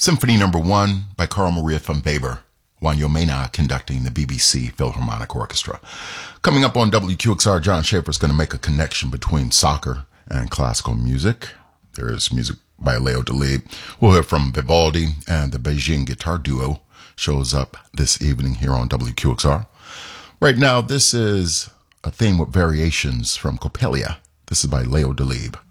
Symphony Number 1 by Carl Maria von Weber. Juan Yomena conducting the BBC Philharmonic Orchestra. Coming up on WQXR, John Schaefer is going to make a connection between soccer and classical music. There is music by Leo Delibes. We'll hear from Vivaldi, and the Beijing Guitar Duo shows up this evening here on WQXR. Right now, this is a theme with variations from Coppelia. This is by Leo Delibes.